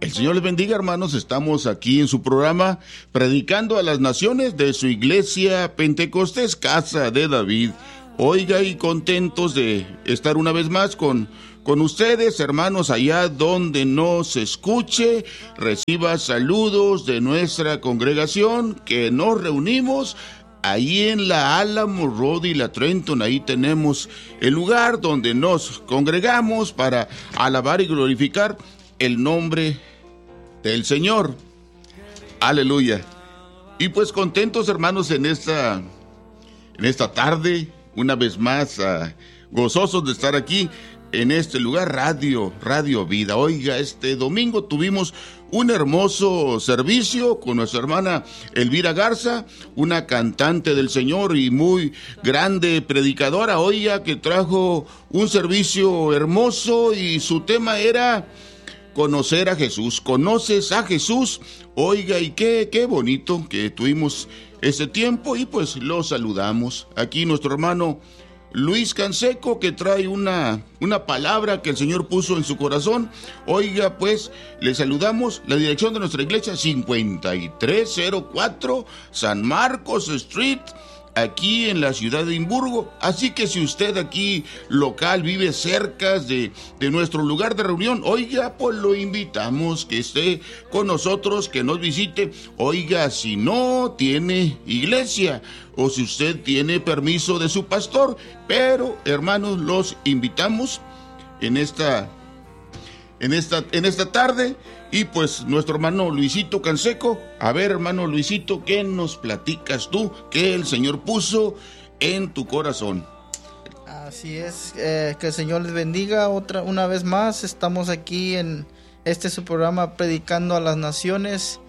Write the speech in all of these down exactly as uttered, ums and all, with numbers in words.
El Señor les bendiga, hermanos. Estamos aquí en su programa predicando a las naciones de su iglesia Pentecostés, Casa de David. Oiga, y contentos de estar una vez más con, con ustedes, hermanos, allá donde nos escuche. Reciba saludos de nuestra congregación que nos reunimos ahí en la Álamo Road y la Trenton. Ahí tenemos el lugar donde nos congregamos para alabar y glorificar el nombre del Señor. Aleluya. Y pues contentos, hermanos, en esta en esta tarde, una vez más, uh, gozosos de estar aquí en este lugar, Radio, Radio Vida. Oiga, este domingo tuvimos un hermoso servicio con nuestra hermana Elvira Garza, una cantante del Señor y muy grande predicadora, oiga, que trajo un servicio hermoso y su tema era conocer a Jesús. ¿Conoces a Jesús? Oiga, y qué, qué bonito que tuvimos ese tiempo y pues lo saludamos. Aquí nuestro hermano Luis Canseco, que trae una, una palabra que el Señor puso en su corazón. Oiga, pues le saludamos. La dirección de nuestra iglesia, cincuenta y tres cero cuatro San Marcos Street, aquí en la ciudad de Edimburgo. Así que si usted aquí local vive cerca de, de nuestro lugar de reunión, oiga, pues lo invitamos que esté con nosotros, que nos visite. Oiga, si no tiene iglesia o si usted tiene permiso de su pastor, pero hermanos, los invitamos en esta en esta en esta tarde. Y pues nuestro hermano Luisito Canseco, a ver, hermano Luisito, ¿qué nos platicas tú que el Señor puso en tu corazón? Así es, eh, que el Señor les bendiga otra una vez más. Estamos aquí en este su programa predicando a las naciones.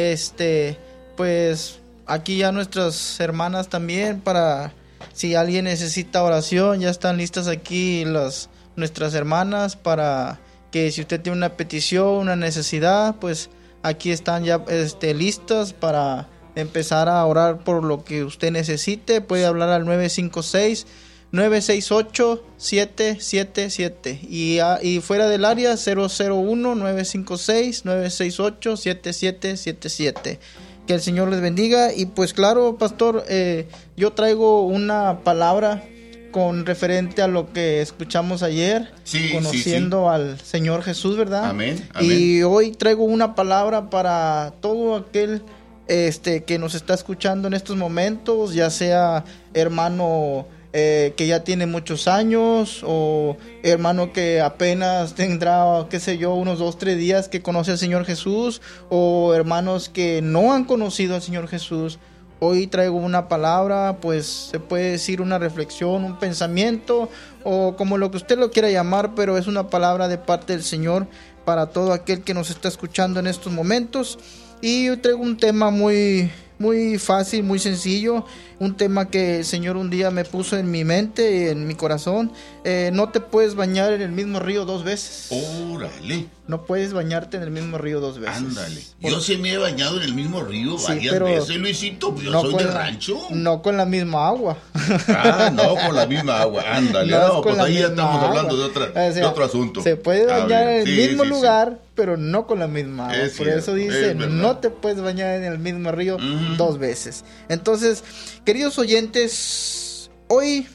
Este, pues aquí ya nuestras hermanas también, para si alguien necesita oración, ya están listas aquí las nuestras hermanas para que si usted tiene una petición, una necesidad, pues aquí están ya este, listas para empezar a orar por lo que usted necesite. Puede hablar al nueve cinco seis, nueve seis ocho, siete siete siete y, a, y fuera del área cero cero uno, nueve cinco seis, nueve seis ocho, siete siete siete siete. Que el Señor les bendiga. Y pues claro, pastor, eh, yo traigo una palabra con referente a lo que escuchamos ayer, sí, conociendo sí, sí. al Señor Jesús, ¿verdad? Amén, amén. Y hoy traigo una palabra para todo aquel este que nos está escuchando en estos momentos, ya sea hermano eh, que ya tiene muchos años o hermano que apenas tendrá, qué sé yo, unos dos, tres días que conoce al Señor Jesús, o hermanos que no han conocido al Señor Jesús. Hoy traigo una palabra, pues se puede decir una reflexión, un pensamiento, o como lo que usted lo quiera llamar, pero es una palabra de parte del Señor para todo aquel que nos está escuchando en estos momentos. Y yo traigo un tema muy, muy fácil, muy sencillo, un tema que el Señor un día me puso en mi mente, en mi corazón. Eh, no te puedes bañar en el mismo río dos veces. ¡Órale! No puedes bañarte en el mismo río dos veces. Ándale. Yo Por... sí me he bañado en el mismo río sí, varias veces, Luisito. Yo no soy de la, rancho. No con la misma agua. Ah, no con la misma agua. Ándale. No, no pues ahí ya estamos agua. hablando de, otra, o sea, de otro asunto. Se puede bañar en el sí, mismo sí, lugar, sí. pero no con la misma agua. Es Por cierto, eso dice, no te puedes bañar en el mismo río uh-huh. dos veces. Entonces, queridos oyentes, hoy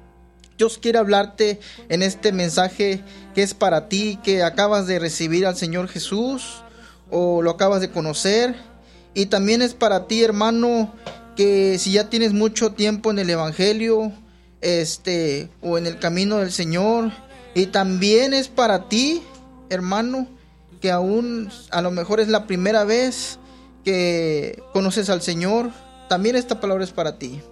Dios quiere hablarte en este mensaje que es para ti, que acabas de recibir al Señor Jesús o lo acabas de conocer. Y también es para ti, hermano, que si ya tienes mucho tiempo en el Evangelio este, o en el camino del Señor. Y también es para ti, hermano, que aún a lo mejor es la primera vez que conoces al Señor. También esta palabra es para ti.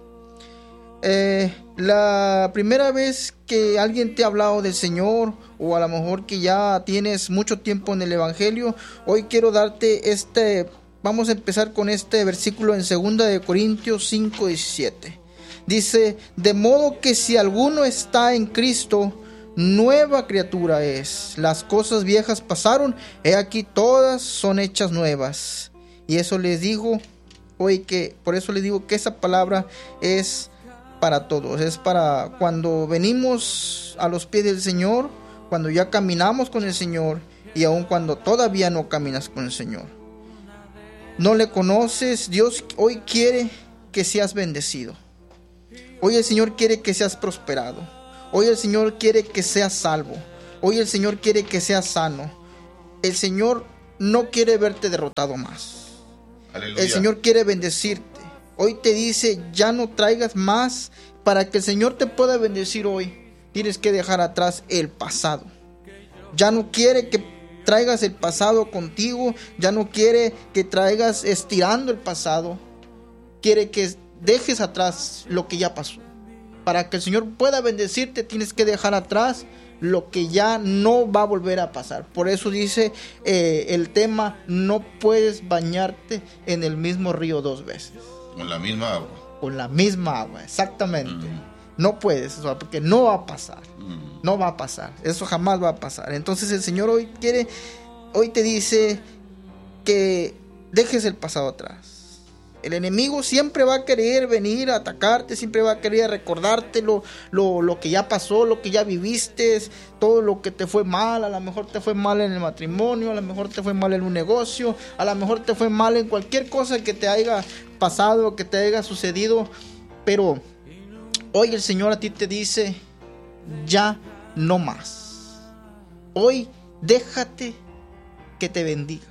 Eh, la primera vez que alguien te ha hablado del Señor, o a lo mejor que ya tienes mucho tiempo en el Evangelio, hoy quiero darte este, vamos a empezar con este versículo en segunda de Corintios cinco diecisiete. Dice, de modo que si alguno está en Cristo, nueva criatura es. Las cosas viejas pasaron, he aquí todas son hechas nuevas. Y eso les digo hoy, que por eso les digo que esa palabra es para todos, es para cuando venimos a los pies del Señor, cuando ya caminamos con el Señor y aun cuando todavía no caminas con el Señor. No le conoces, Dios hoy quiere que seas bendecido. Hoy el Señor quiere que seas prosperado. Hoy el Señor quiere que seas salvo. Hoy el Señor quiere que seas sano. El Señor no quiere verte derrotado más. Aleluya. El Señor quiere bendecirte. Hoy te dice, ya no traigas más. Para que el Señor te pueda bendecir hoy, tienes que dejar atrás el pasado. Ya no quiere que traigas el pasado contigo. Ya no quiere que traigas estirando el pasado. Quiere que dejes atrás lo que ya pasó. Para que el Señor pueda bendecirte, tienes que dejar atrás lo que ya no va a volver a pasar. Por eso dice eh, el tema, no puedes bañarte en el mismo río dos veces. Con la misma agua. Con la misma agua, exactamente. Mm. No puedes, porque no va a pasar. Mm. No va a pasar. Eso jamás va a pasar. Entonces el Señor hoy quiere, hoy te dice que dejes el pasado atrás. El enemigo siempre va a querer venir a atacarte, siempre va a querer recordarte lo, lo, lo que ya pasó, lo que ya viviste, todo lo que te fue mal. A lo mejor te fue mal en el matrimonio, a lo mejor te fue mal en un negocio, a lo mejor te fue mal en cualquier cosa que te haya pasado, que te haya sucedido. Pero hoy el Señor a ti te dice, ya no más. Hoy déjate que te bendiga.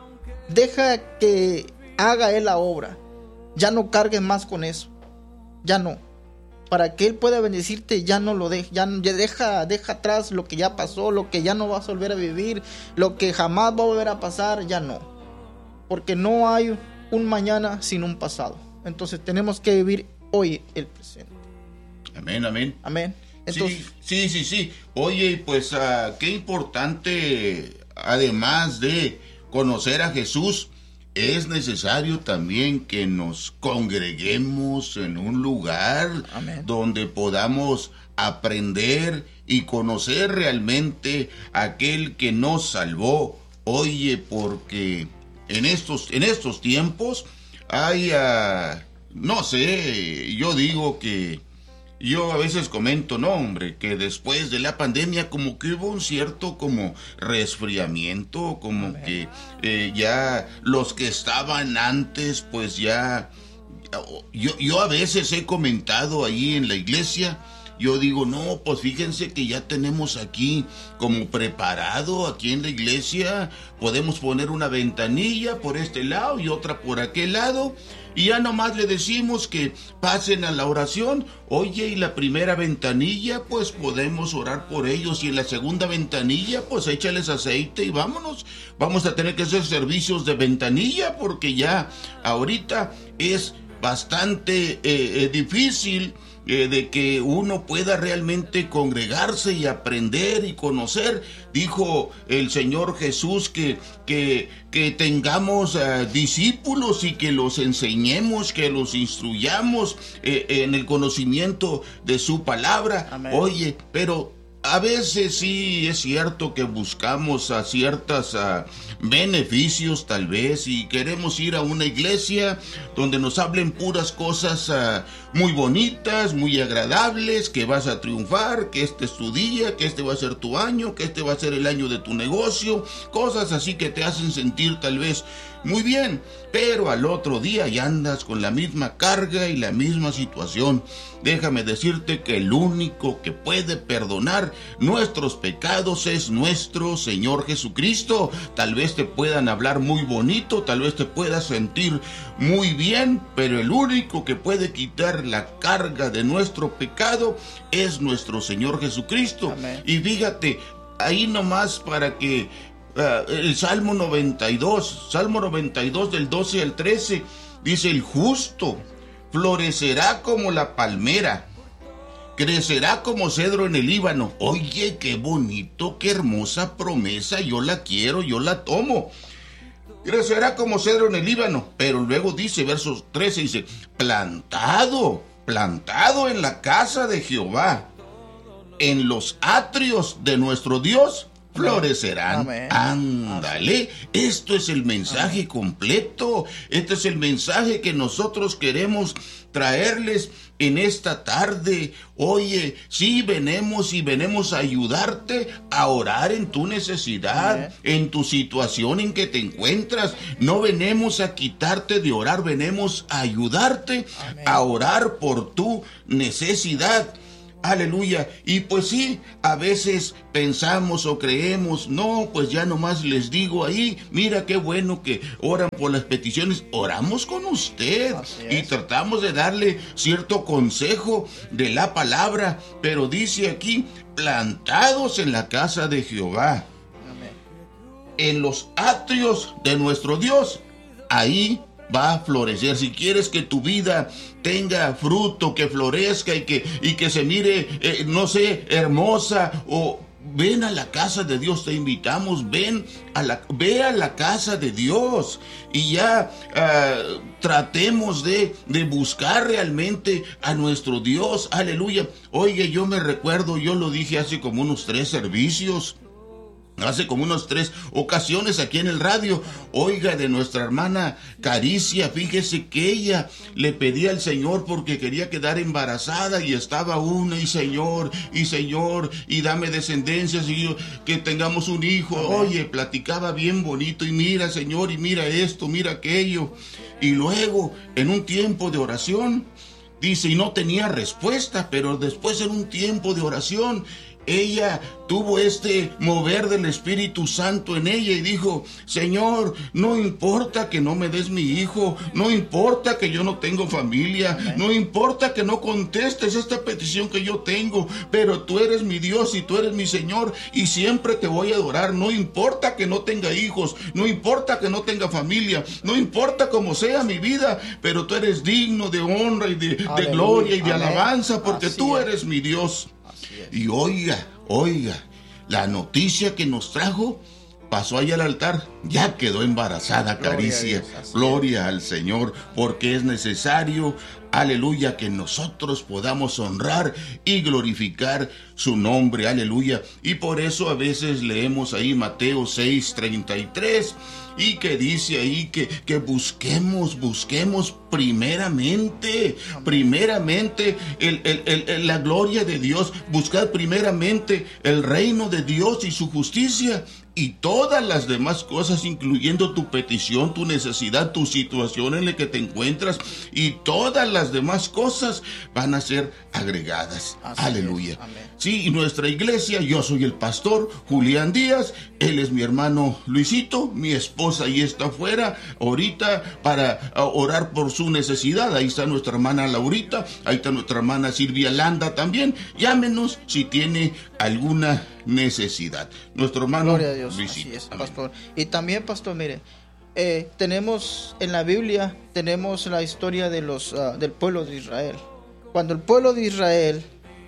Deja que haga Él la obra. Ya no cargues más con eso. Ya no. Para que Él pueda bendecirte, ya no lo dejes. Ya, ya deja, deja atrás lo que ya pasó, lo que ya no vas a volver a vivir, lo que jamás va a volver a pasar, ya no. Porque no hay un mañana sin un pasado. Entonces tenemos que vivir hoy el presente. Amén, amén. Amén. Entonces, sí, sí, sí, sí. Oye, pues uh, qué importante, además de conocer a Jesús, es necesario también que nos congreguemos en un lugar Amén. Donde podamos aprender y conocer realmente a aquel que nos salvó. Oye, porque en estos, en estos tiempos hay, uh, no sé, yo digo que yo a veces comento, no hombre, que después de la pandemia como que hubo un cierto como resfriamiento, como Amén. que eh, ya los que estaban antes pues ya, yo, yo a veces he comentado ahí en la iglesia, yo digo, no, pues fíjense que ya tenemos aquí como preparado, aquí en la iglesia, podemos poner una ventanilla por este lado y otra por aquel lado, y ya nomás le decimos que pasen a la oración. Oye, y la primera ventanilla, pues podemos orar por ellos, y en la segunda ventanilla, pues échales aceite y vámonos. Vamos a tener que hacer servicios de ventanilla, porque ya ahorita es bastante eh, eh, difícil Eh, de que uno pueda realmente congregarse y aprender y conocer. Dijo el Señor Jesús que, que, que tengamos uh, discípulos y que los enseñemos, que los instruyamos eh, en el conocimiento de su palabra. Amén. Oye, pero a veces sí es cierto que buscamos a ciertos uh, beneficios tal vez, y queremos ir a una iglesia donde nos hablen puras cosas uh, muy bonitas, muy agradables, que vas a triunfar, que este es tu día, que este va a ser tu año, que este va a ser el año de tu negocio, cosas así que te hacen sentir tal vez muy bien, pero al otro día ya andas con la misma carga y la misma situación. Déjame decirte que el único que puede perdonar nuestros pecados es nuestro Señor Jesucristo. Tal vez te puedan hablar muy bonito, tal vez te puedas sentir muy bien, pero el único que puede quitar la carga de nuestro pecado es nuestro Señor Jesucristo. Amén. Y fíjate, ahí nomás para que Uh, el Salmo noventa y dos, Salmo noventa y dos del doce al trece, dice: el justo florecerá como la palmera, crecerá como cedro en el Líbano. Oye, qué bonito, qué hermosa promesa, yo la quiero, yo la tomo. Crecerá como cedro en el Líbano, pero luego dice, versos trece, dice: plantado, plantado en la casa de Jehová, en los atrios de nuestro Dios, florecerán. Amén. Ándale, esto es el mensaje Amén. completo, este es el mensaje que nosotros queremos traerles en esta tarde. Oye, sí, venimos y venimos a ayudarte a orar en tu necesidad, Amén. en tu situación en que te encuentras. No venimos a quitarte de orar, venimos a ayudarte Amén. a orar por tu necesidad. Aleluya. Y pues sí, a veces pensamos o creemos, no, pues ya nomás les digo ahí, mira qué bueno que oran por las peticiones. Oramos con usted y tratamos de darle cierto consejo de la palabra, pero dice aquí, plantados en la casa de Jehová, Amén. en los atrios de nuestro Dios, ahí va a florecer. Si quieres que tu vida tenga fruto, que florezca y que, y que se mire, eh, no sé, hermosa, o ven a la casa de Dios, te invitamos, ven a la, ve a la casa de Dios y ya uh, tratemos de, de buscar realmente a nuestro Dios. Aleluya. Oye, yo me recuerdo, yo lo dije hace como unos tres servicios, hace como unas tres ocasiones aquí en el radio. Oiga, de nuestra hermana Caricia, fíjese que ella le pedía al Señor porque quería quedar embarazada y estaba una y Señor, y Señor, y dame descendencias y yo, que tengamos un hijo. Oye, platicaba bien bonito y mira, Señor, y mira esto, mira aquello. Y luego, en un tiempo de oración, dice, y no tenía respuesta, pero después en un tiempo de oración, ella tuvo este mover del Espíritu Santo en ella y dijo, Señor, no importa que no me des mi hijo, no importa que yo no tengo familia, no importa que no contestes esta petición que yo tengo, pero tú eres mi Dios y tú eres mi Señor y siempre te voy a adorar. No importa que no tenga hijos, no importa que no tenga familia, no importa cómo sea mi vida, pero tú eres digno de honra y de, de gloria y de Amén. alabanza, porque Así tú es. eres mi Dios. Y oiga, oiga, la noticia que nos trajo, pasó allá al altar, ya quedó embarazada Caricia. Gloria, Dios, Gloria al Señor, porque es necesario, aleluya, que nosotros podamos honrar y glorificar su nombre, aleluya. Y por eso a veces leemos ahí Mateo seis treinta y tres, y que dice ahí que, que busquemos, busquemos primeramente, Amén. primeramente el, el, el, el, la gloria de Dios, buscar primeramente el reino de Dios y su justicia, y todas las demás cosas, incluyendo tu petición, tu necesidad, tu situación en la que te encuentras, y todas las demás cosas van a ser agregadas. Así Aleluya. Es. Amén. Sí, y nuestra iglesia, yo soy el pastor Julián Díaz, él es mi hermano Luisito, mi esposa ahí está afuera ahorita para orar por su necesidad. Ahí está nuestra hermana Laurita, ahí está nuestra hermana Silvia Landa también. Llámenos si tiene alguna necesidad. Nuestro hermano Gloria a Dios. Luisito. Así es, Amén. Pastor. Y también, pastor, mire, eh, tenemos en la Biblia, tenemos la historia de los uh, del pueblo de Israel. Cuando el pueblo de Israel,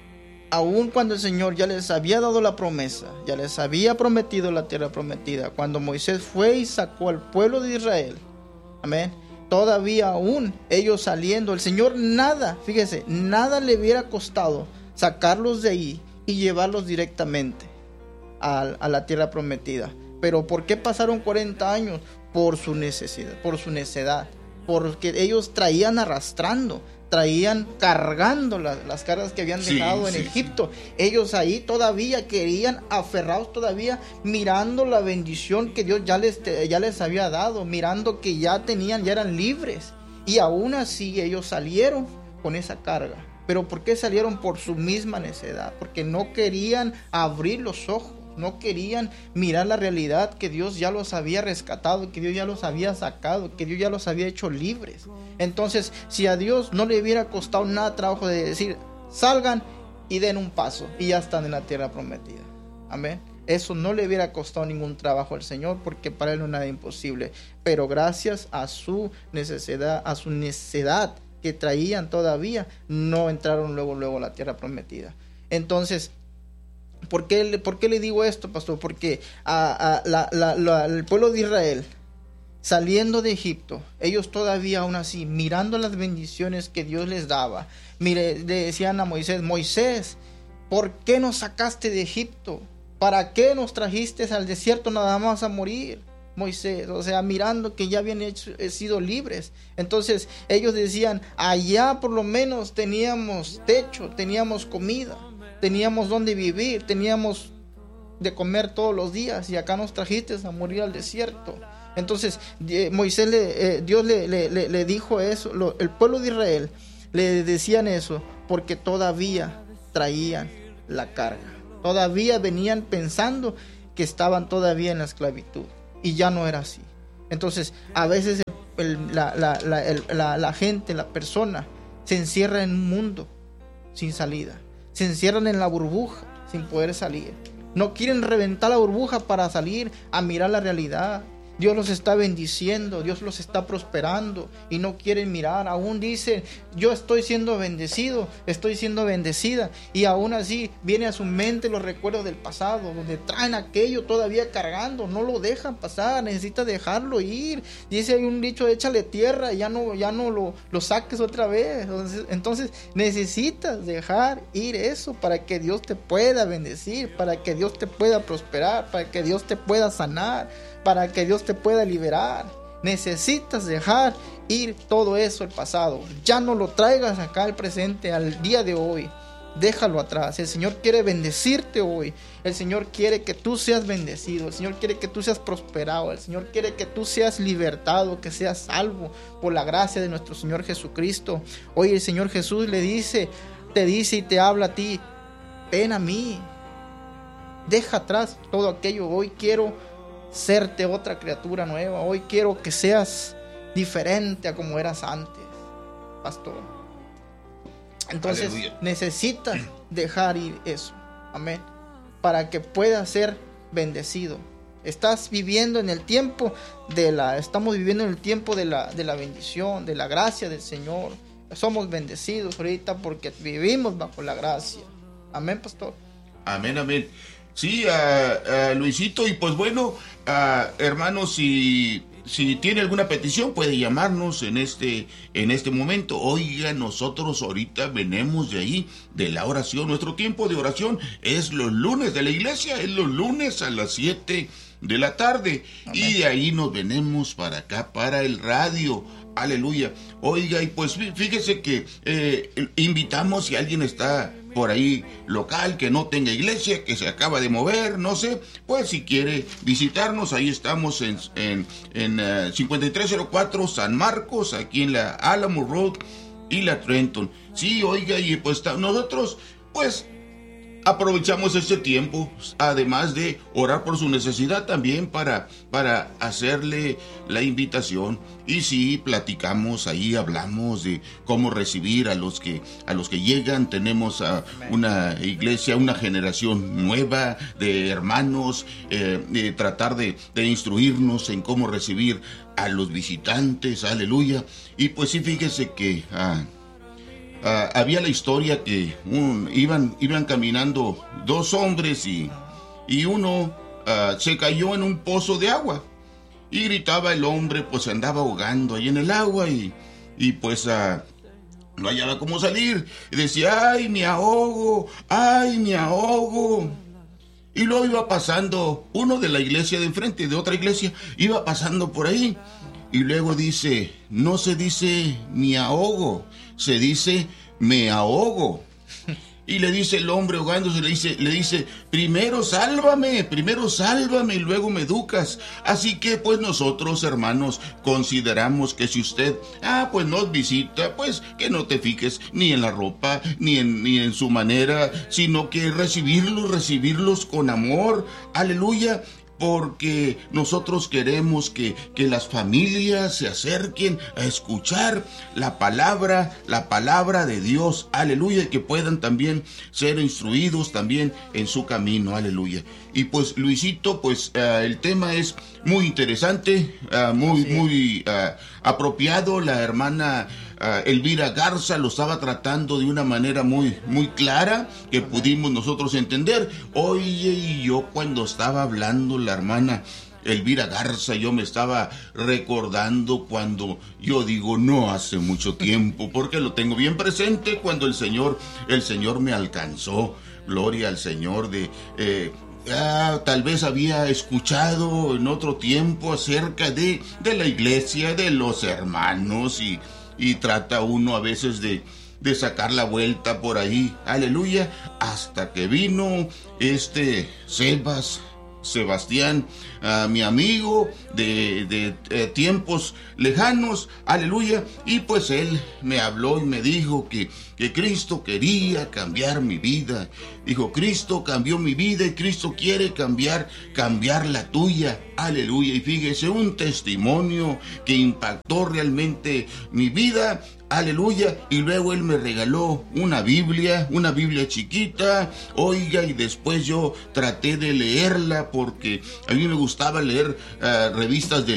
aun cuando el Señor ya les había dado la promesa, ya les había prometido la tierra prometida, cuando Moisés fue y sacó al pueblo de Israel, amén, todavía aún ellos saliendo, el Señor nada, fíjese, nada le hubiera costado sacarlos de ahí y llevarlos directamente a, a la tierra prometida. Pero ¿por qué pasaron cuarenta años? Por su necesidad, por su necedad, porque ellos traían arrastrando, traían cargando las, las cargas que habían dejado sí, en sí, Egipto. Sí. Ellos ahí todavía querían, aferrados todavía, mirando la bendición que Dios ya les, ya les había dado, mirando que ya tenían, ya eran libres. Y aún así ellos salieron con esa carga. ¿Pero por qué salieron? Por su misma necedad, porque no querían abrir los ojos, no querían mirar la realidad, que Dios ya los había rescatado, que Dios ya los había sacado, que Dios ya los había hecho libres. Entonces, si a Dios no le hubiera costado nada trabajo de decir, salgan y den un paso, y ya están en la tierra prometida. Amén. Eso no le hubiera costado ningún trabajo al Señor, porque para Él no es nada imposible. Pero gracias a su necesidad, a su necedad que traían todavía, no entraron luego, luego a la tierra prometida. Entonces, ¿por qué, por qué le digo esto, pastor? Porque a, a, la, la, la, el pueblo de Israel, saliendo de Egipto, ellos todavía aún así, mirando las bendiciones que Dios les daba, mire, le decían a Moisés, Moisés, ¿por qué nos sacaste de Egipto? ¿para qué nos trajiste al desierto nada más a morir, Moisés? O sea, mirando que ya habían hecho, eh, sido libres. Entonces ellos decían, allá por lo menos teníamos techo, teníamos comida, teníamos donde vivir, teníamos de comer todos los días, y acá nos trajiste a morir al desierto. Entonces eh, Moisés le, eh, Dios le, le, le, le dijo eso, lo, el pueblo de Israel le decían eso porque todavía traían la carga, todavía venían pensando que estaban todavía en la esclavitud, y ya no era así. Entonces a veces el, el, la, la, la, el, la, la gente, la persona se encierra en un mundo sin salida, se encierran en la burbuja sin poder salir. No quieren reventar la burbuja para salir a mirar la realidad. Dios los está bendiciendo, Dios los está prosperando y no quieren mirar. Aún dicen, yo estoy siendo bendecido, estoy siendo bendecida, y aún así viene a su mente los recuerdos del pasado, donde traen aquello todavía cargando, no lo dejan pasar, necesita dejarlo ir. Dice, hay un dicho, échale tierra, ya no, ya no lo, lo saques otra vez. Entonces, entonces necesitas dejar ir eso para que Dios te pueda bendecir, para que Dios te pueda prosperar, para que Dios te pueda sanar, para que Dios te pueda liberar. Necesitas dejar ir todo eso, el pasado. Ya no lo traigas acá al presente, al día de hoy. Déjalo atrás. El Señor quiere bendecirte hoy. El Señor quiere que tú seas bendecido. El Señor quiere que tú seas prosperado. El Señor quiere que tú seas libertado, que seas salvo por la gracia de nuestro Señor Jesucristo. Hoy el Señor Jesús le dice, te dice y te habla a ti, ven a mí. Deja atrás todo aquello. Hoy quiero serte otra criatura nueva. Hoy quiero que seas diferente a como eras antes, pastor. Entonces Aleluya. Necesitas dejar ir eso, amén, para que puedas ser bendecido. Estás viviendo en el tiempo de la, estamos viviendo en el tiempo de la, de la bendición, de la gracia del Señor. Somos bendecidos ahorita porque vivimos bajo la gracia. Amén, pastor. Amén, amén. Sí, uh, uh, Luisito, y pues bueno, uh, hermanos, si, si tiene alguna petición puede llamarnos en este, en este momento. Oiga, nosotros ahorita venimos de ahí, de la oración. Nuestro tiempo de oración es los lunes de la iglesia, es los lunes a las siete de la tarde. Amén. Y de ahí nos venimos para acá, para el radio. Aleluya. Oiga, y pues fíjese que eh, invitamos, si alguien está por ahí local, que no tenga iglesia, que se acaba de mover, no sé, pues si quiere visitarnos, ahí estamos en, en, en uh, cincuenta y tres cero cuatro San Marcos, aquí en la Alamo Road y la Trenton. Sí, oiga, y pues nosotros, pues, aprovechamos este tiempo, además de orar por su necesidad, también para, para hacerle la invitación. Y sí, platicamos ahí, hablamos de cómo recibir a los que, a los que llegan. Tenemos a una iglesia, una generación nueva de hermanos, eh, de tratar de, de instruirnos en cómo recibir a los visitantes, aleluya. Y pues sí, fíjese que Ah, Uh, había la historia que un, iban, iban caminando dos hombres y, y uno uh, se cayó en un pozo de agua y gritaba el hombre, pues se andaba ahogando ahí en el agua y, y pues uh, no hallaba cómo salir y decía, ay, me ahogo, ay, me ahogo. Y luego iba pasando uno de la iglesia de enfrente, de otra iglesia, iba pasando por ahí. Y luego dice, no se dice me ahogo, se dice me ahogo. Y le dice el hombre ahogándose, le dice, le dice, primero sálvame, primero sálvame y luego me educas. Así que pues nosotros, hermanos, consideramos que si usted, ah, pues nos visita, pues que no te fijes ni en la ropa, ni en, ni en su manera, sino que recibirlos, recibirlos con amor, aleluya. Porque nosotros queremos que, que las familias se acerquen a escuchar la palabra, la palabra de Dios, aleluya, y que puedan también ser instruidos también en su camino, aleluya. Y pues Luisito, pues uh, el tema es muy interesante, uh, muy, muy uh, apropiado. La hermana uh, Elvira Garza lo estaba tratando de una manera muy, muy clara, que pudimos nosotros entender. Oye, y yo cuando estaba hablando la hermana Elvira Garza, yo me estaba recordando cuando yo digo no hace mucho tiempo, porque lo tengo bien presente cuando el Señor, el Señor me alcanzó. Gloria al Señor. De eh, ah, tal vez había escuchado en otro tiempo acerca de, de la iglesia, de los hermanos, y, y trata uno a veces de, de sacar la vuelta por ahí, aleluya, hasta que vino este Sebas, Sebastián, uh, mi amigo de, de eh, tiempos lejanos, aleluya, y pues él me habló y me dijo que, que Cristo quería cambiar mi vida. Dijo, Cristo cambió mi vida y Cristo quiere cambiar, cambiar la tuya, aleluya. Y fíjese, un testimonio que impactó realmente mi vida, aleluya. Y luego él me regaló una Biblia, una Biblia chiquita, oiga, y después yo traté de leerla porque a mí me gustaba leer uh, revistas de